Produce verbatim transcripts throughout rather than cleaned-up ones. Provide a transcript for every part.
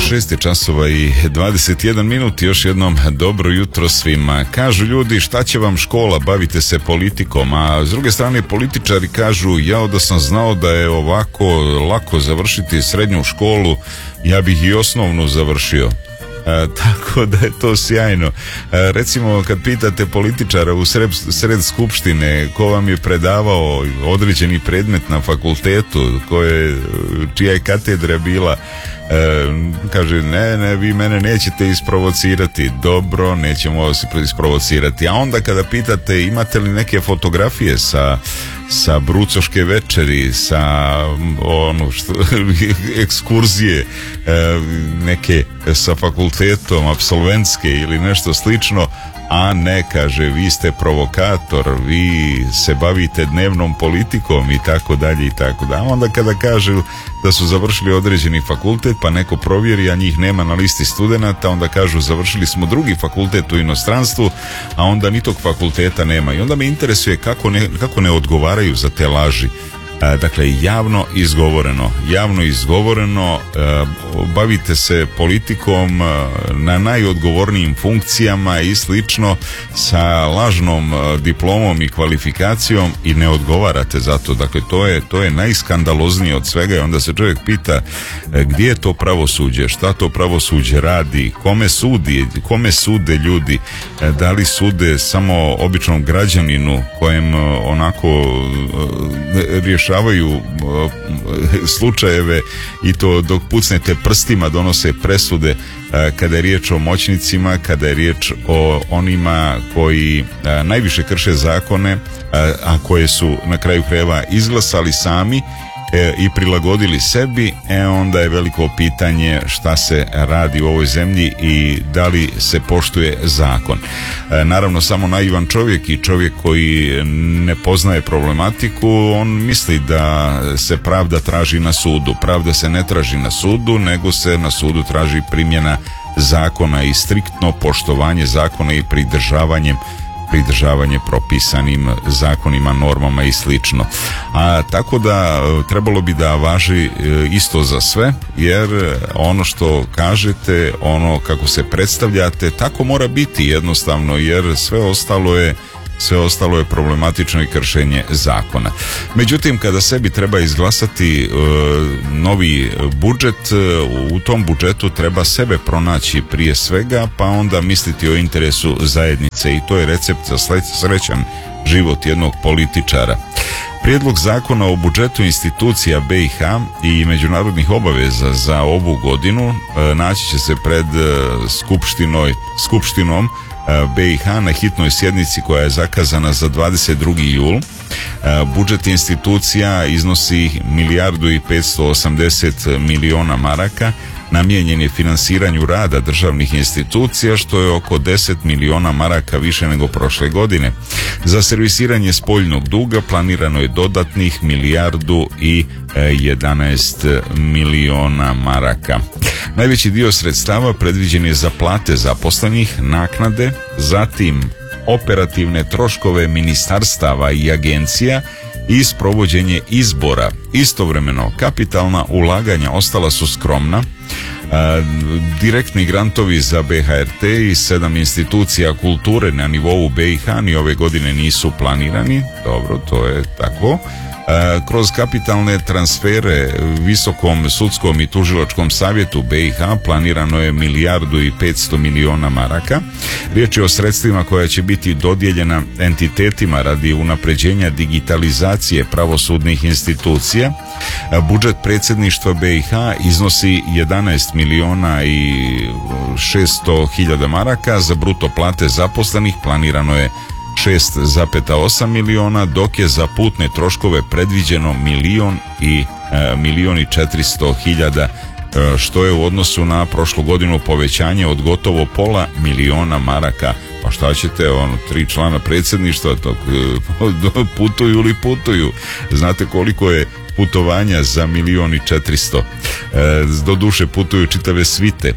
šest časova i dvadeset jedan minut, još jednom dobro jutro svima. Kažu ljudi, šta će vam škola, bavite se politikom, a s druge strane političari kažu, ja da sam znao da je ovako lako završiti srednju školu, ja bih i osnovnu završio. E, tako da je to sjajno. E, recimo kad pitate političara u sred, sred skupštine ko vam je predavao određeni predmet na fakultetu, koje, čija je katedra bila, e, kaže ne, ne, vi mene nećete isprovocirati. Dobro, nećemo vas isprovocirati. A onda kada pitate imate li neke fotografije sa sa Brucoške večeri, sa ono što, ekskurzije neke sa fakultetom, apsolventske ili nešto slično, a ne, kaže, vi ste provokator, vi se bavite dnevnom politikom i tako dalje i tako dalje. Onda kada kažu da su završili određeni fakultet, pa neko provjeri, a njih nema na listi studenata, onda kažu završili smo drugi fakultet u inostranstvu, a onda ni tog fakulteta nema. I onda me interesuje kako ne, kako ne odgovaraju za te laži. E, dakle, javno izgovoreno, javno izgovoreno, e, bavite se politikom e, na najodgovornijim funkcijama i slično, sa lažnom e, diplomom i kvalifikacijom i ne odgovarate za to. Dakle, to je, to je najskandaloznije od svega i onda se čovjek pita e, gdje je to pravosuđe, šta to pravosuđe radi, kome sudi, kome sude ljudi, e, da li sude samo običnom građaninu kojem e, onako e, rješavaju slučajeve i to dok pucnete prstima donose presude kada je riječ o moćnicima, kada je riječ o onima koji najviše krše zakone, a koje su na kraju krajeva izglasali sami E, i prilagodili sebi, e onda je veliko pitanje šta se radi u ovoj zemlji i da li se poštuje zakon. E, naravno, samo naivan čovjek i čovjek koji ne poznaje problematiku, on misli da se pravda traži na sudu. Pravda se ne traži na sudu, nego se na sudu traži primjena zakona i striktno poštovanje zakona i pridržavanje pridržavanje propisanim zakonima, normama i slično. A tako da trebalo bi da važi isto za sve, jer ono što kažete, ono kako se predstavljate, tako mora biti jednostavno, jer sve ostalo je sve ostalo je problematično i kršenje zakona. Međutim, kada sebi treba izglasati e, novi budžet, u tom budžetu treba sebe pronaći prije svega, pa onda misliti o interesu zajednice i to je recept za srećan život jednog političara. Prijedlog zakona o budžetu institucija B i H i međunarodnih obaveza za ovu godinu e, naći će se pred e, skupštinoj, skupštinom B i H na hitnoj sjednici koja je zakazana za dvadeset drugi jul. Budžet institucija iznosi milijardu i petsto osamdeset miliona maraka, namijenjen je finansiranju rada državnih institucija, što je oko deset miliona maraka više nego prošle godine. Za servisiranje spoljnog duga planirano je dodatnih milijardu i jedanaest miliona maraka. Najveći dio sredstava predviđen je za plate zaposlenih, naknade, zatim operativne troškove ministarstava i agencija i sprovođenje izbora. Istovremeno, kapitalna ulaganja ostala su skromna. A, direktni grantovi za B H R T i sedam institucija kulture na nivou B i H ni ove godine nisu planirani. Dobro, to je tako. Kroz kapitalne transfere Visokom sudskom i tužilačkom savjetu B i H planirano je milijardu i petsto miliona maraka. Riječ je o sredstvima koja će biti dodijeljena entitetima radi unapređenja digitalizacije pravosudnih institucija. Budžet predsjedništva B i H iznosi jedanaest miliona i šesto hiljada maraka. Za bruto plate zaposlenih planirano je šest zarez osam miliona, dok je za putne troškove predviđeno milion i e, milion i četiristo hiljada, e, što je u odnosu na prošlu godinu povećanje od gotovo pola miliona maraka. Pa šta ćete, ono, tri člana predsjedništva tog, putuju li putuju. Znate koliko je putovanja za milion i četiristo. Do duše putuju čitave svite.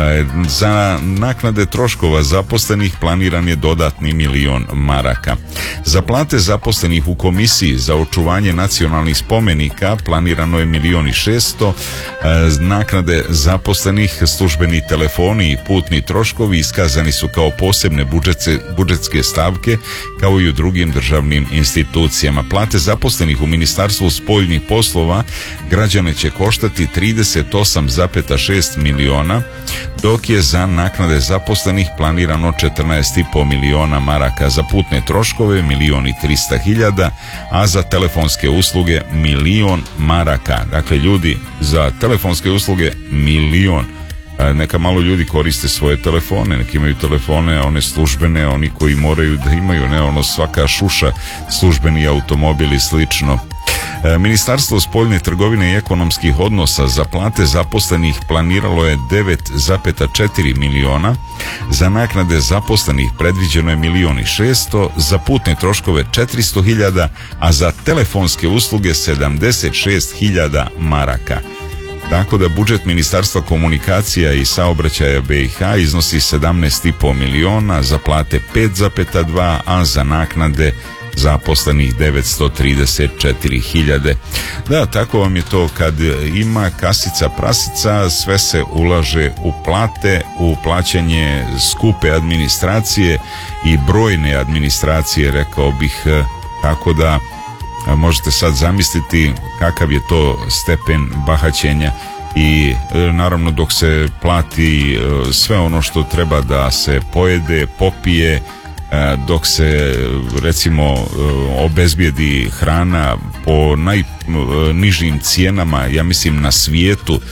Za naknade troškova zaposlenih planiran je dodatni milion maraka. Za plate zaposlenih u komisiji za očuvanje nacionalnih spomenika planirano je milion i šesto. Naknade zaposlenih, službeni telefoni i putni troškovi iskazani su kao posebne budžetske, budžetske stavke kao i u drugim državnim institucijama. Plate zaposlenih u Ministarstvu spoljnih poslova građane će koštati trideset osam zarez šest miliona, dok je za naknade zaposlenih planirano četrnaest zarez pet miliona maraka, za putne troškove milion i trista hiljada, a za telefonske usluge milion maraka. Dakle, ljudi, za telefonske usluge milion. Neka malo ljudi koriste svoje telefone, neki imaju telefone, one službene, oni koji moraju da imaju, ne ono svaka šuša, službeni automobil i slično. Ministarstvo spoljne trgovine i ekonomskih odnosa za plate zaposlenih planiralo je devet zarez četiri miliona, za naknade zaposlenih predviđeno je milion i šesto, za putne troškove četiristo hiljada, a za telefonske usluge sedamdeset šest hiljada maraka. Tako da budžet Ministarstva komunikacija i saobraćaja B i H iznosi sedamnaest zarez pet miliona, za plate pet zarez dva, a za naknade zaposlenih devetsto trideset četiri hiljade. Da, tako vam je to kad ima kasica prasica, sve se ulaže u plate, u plaćanje skupe administracije i brojne administracije, rekao bih, tako da možete sad zamisliti kakav je to stepen bahaćenja. I naravno dok se plati sve ono što treba da se pojede, popije, dok se recimo obezbijedi hrana po najnižim cijenama, ja mislim na svijetu,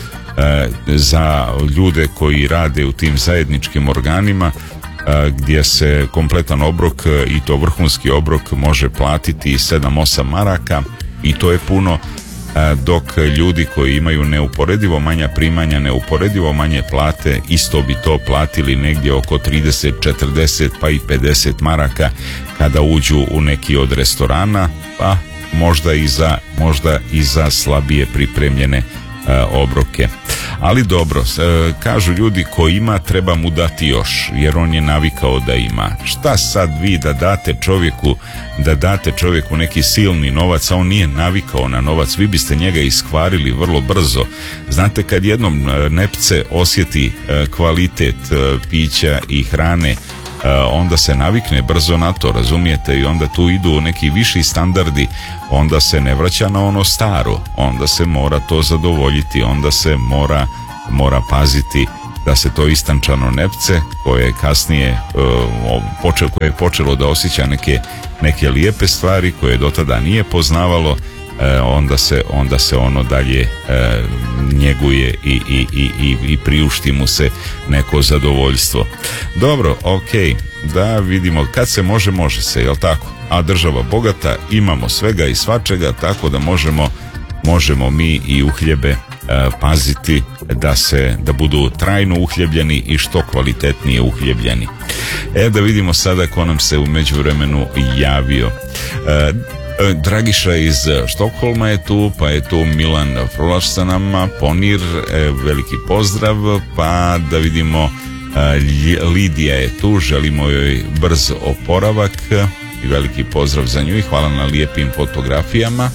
za ljude koji rade u tim zajedničkim organima, gdje se kompletan obrok, i to vrhunski obrok, može platiti sedam osam maraka, i to je puno, dok ljudi koji imaju neuporedivo manja primanja, neuporedivo manje plate, isto bi to platili negdje oko trideset, četrdeset pa i pedeset maraka kada uđu u neki od restorana, pa možda i za, možda i za slabije pripremljene obroke. Ali dobro, kažu ljudi, ko ima treba mu dati još, jer on je navikao da ima. Šta sad vi da date čovjeku, da date čovjeku neki silni novac, a on nije navikao na novac, vi biste njega iskvarili vrlo brzo. Znate, kad jednom nepce osjeti kvalitet pića i hrane, onda se navikne brzo na to, razumijete, i onda tu idu neki viši standardi, onda se ne vraća na ono staro, onda se mora to zadovoljiti, onda se mora, mora paziti da se to istančano nepce koje je kasnije uh, počelo, koje je počelo da osjeća neke, neke lijepe stvari koje do tada nije poznavalo, E, onda se onda se ono dalje e, njeguje i, i, i, i priušti mu se neko zadovoljstvo. Dobro, ok, da vidimo, kad se može, može se, jel tako? A država bogata, imamo svega i svačega, tako da možemo možemo mi i uhljebe e, paziti da se da budu trajno uhljebljeni i što kvalitetnije uhljebljeni. E, da vidimo sada ko nam se u međuvremenu javio. E, Dragiša iz Štokholma je tu, pa je tu Milan Frolaš sa nama, Ponir, veliki pozdrav, pa da vidimo, Lidija je tu, želimo joj brz oporavak i veliki pozdrav za nju i hvala na lijepim fotografijama.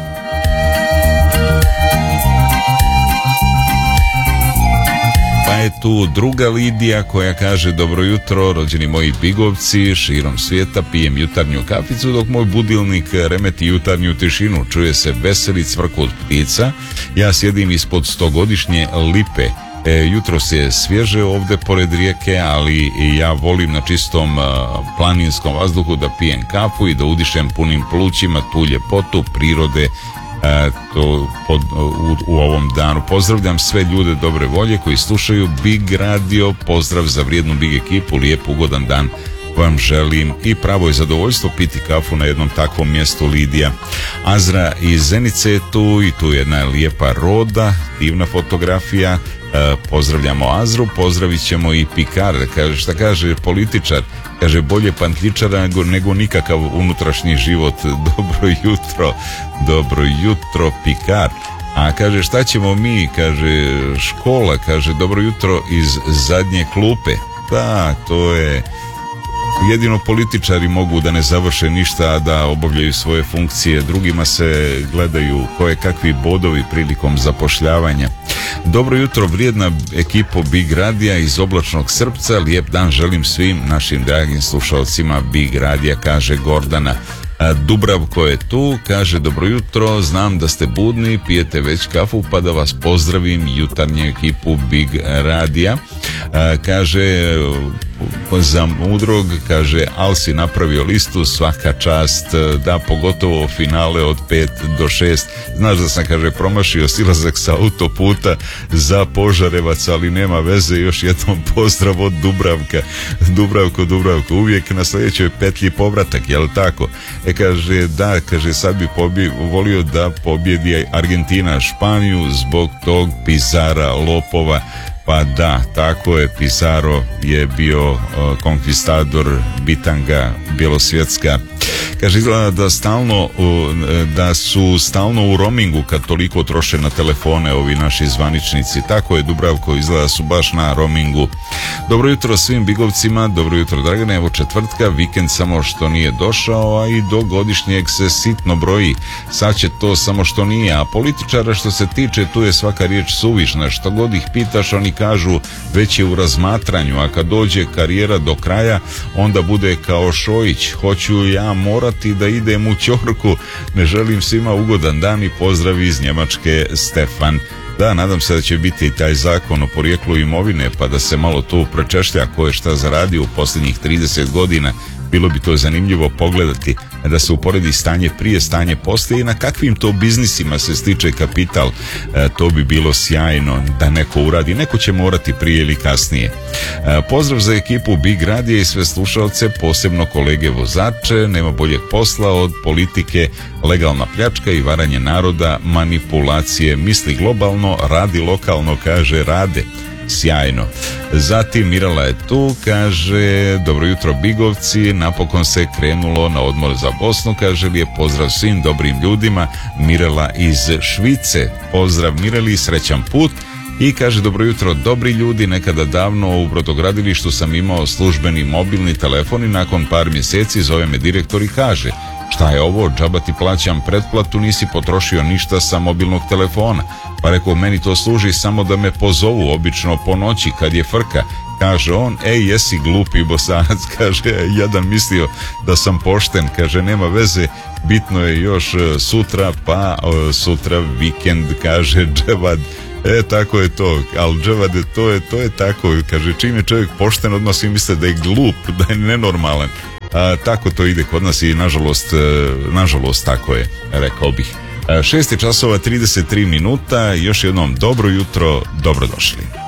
Pa je tu druga Lidija koja kaže: dobro jutro, rođeni moji bigovci širom svijeta, pijem jutarnju kaficu dok moj budilnik remeti jutarnju tišinu, čuje se veseli cvrkot ptica, ja sjedim ispod stogodišnje lipe. E, jutros je svježe ovdje pored rijeke, ali ja volim na čistom uh, planinskom vazduhu da pijem kafu i da udišem punim plućima tu ljepotu prirode. E, to pod, u, u ovom danu pozdravljam sve ljude dobre volje koji slušaju Big Radio, pozdrav za vrijednu Big ekipu, lijep ugodan dan vam želim i pravo je zadovoljstvo piti kafu na jednom takvom mjestu. Lidija. Azra iz Zenice je tu i tu je jedna lijepa roda, divna fotografija. E, pozdravljamo Azru, pozdravit ćemo i Pikar. Kaže, šta kaže političar? Kaže, bolje pantljičara nego, nego nikakav unutrašnji život. Dobro jutro, dobro jutro Pikar. A kaže, šta ćemo mi? Kaže, škola, kaže, dobro jutro iz zadnje klupe. Da, to je... Jedino političari mogu da ne završe ništa, a da obavljaju svoje funkcije. Drugima se gledaju koje kakvi bodovi prilikom zapošljavanja. Dobro jutro, vrijedna ekipo Big Radija iz oblačnog Srpca. Lijep dan želim svim našim dragim slušalcima Big Radija, kaže Gordana. Dubravko je tu, kaže, dobro jutro, znam da ste budni, pijete već kafu, pa da vas pozdravim, jutarnju ekipu Big Radija. Kaže, za mudrog, kaže, al si napravio listu, svaka čast, da, pogotovo finale od pet do šest. Znaš da sam, kaže, promašio silazak sa autoputa za Požarevac, ali nema veze, još jednom pozdrav od Dubravka. Dubravko, Dubravko, uvijek na sljedećoj petlji povratak, jel tako? E, kaže, da, kaže, sad bi pobje, volio da pobjedi Argentina Španiju zbog tog Pizara lopova. Pa da, tako je, Pizarro je bio uh, konkvistador, bitanga bjelosvjetska. Kaže, izgleda da stalno uh, da su stalno u roamingu kad toliko troše na telefone ovi naši zvaničnici. Tako je, Dubravko, izgleda da su baš na roamingu. Dobro jutro svim bigovcima, dobro jutro Dragane, evo četvrtka, vikend samo što nije došao, a i do godišnjeg se sitno broji. Sad će to samo što nije, a političara što se tiče, tu je svaka riječ suvišna. Što god ih pitaš, oni kažu već je u razmatranju, a kad dođe karijera do kraja, onda bude kao Šojić, hoću ja morati da idem u ćorku, ne želim svima ugodan dan i pozdrav iz Njemačke, Stefan. Da, nadam se da će biti i taj zakon o porijeklu imovine, pa da se malo tu prečešlja ko je šta zaradio u posljednjih trideset godina. Bilo bi to zanimljivo pogledati, da se uporedi stanje prije, stanje poslije i na kakvim to biznisima se stiče kapital. E, to bi bilo sjajno da neko uradi. Neko će morati prije ili kasnije. E, pozdrav za ekipu Big Radija i sve slušalce, posebno kolege vozače. Nema boljeg posla od politike, legalna pljačka i varanje naroda, manipulacije. Misli globalno, radi lokalno, kaže Rade. Sjajno. Zatim Mirala je tu, kaže, dobro jutro Bigovci, napokon se krenulo na odmor za Bosnu, kaže, lijep pozdrav svim dobrim ljudima, Mirala iz Švice. Pozdrav Mirali, srećan put. I kaže, dobro jutro dobri ljudi, nekada davno u brodogradilištu sam imao službeni mobilni telefon i nakon par mjeseci zove me direktor i kaže, šta je ovo, džaba ti plaćam pretplatu, nisi potrošio ništa sa mobilnog telefona. Pa rekao, meni to služi samo da me pozovu, obično po noći kad je frka. Kaže on, ej, jesi glupi Bosanac, kaže, jedan mislio da sam pošten, kaže, nema veze, bitno je još sutra, pa sutra vikend, kaže Dževad. E, tako je to, ali Dževade, to je, to je tako, kaže, čim je čovjek pošten, odmah svi misle da je glup, da je nenormalan. A, tako to ide kod nas i nažalost, nažalost tako je, rekao bih. šest časova trideset tri minuta, još jednom dobro jutro, dobrodošli.